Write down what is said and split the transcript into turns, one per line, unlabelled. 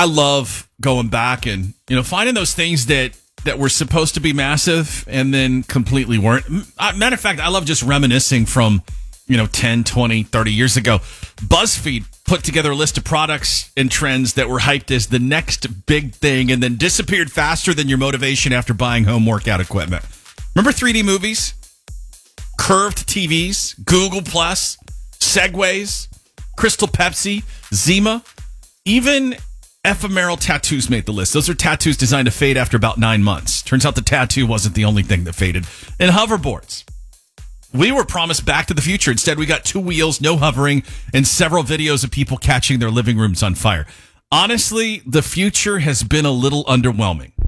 I love going back and, finding those things that were supposed to be massive and then completely weren't. Matter of fact, I love just reminiscing from, 10, 20, 30 years ago. BuzzFeed put together a list of products and trends that were hyped as the next big thing and then disappeared faster than your motivation after buying home workout equipment. Remember 3D movies? Curved TVs? Google Plus? Segways? Crystal Pepsi? Zima? Even ephemeral tattoos made the list. Those are tattoos designed to fade after about 9 months. Turns out the tattoo wasn't the only thing that faded. And hoverboards. We were promised Back to the Future. Instead, we got 2 wheels, no hovering, and several videos of people catching their living rooms on fire. Honestly, the future has been a little underwhelming.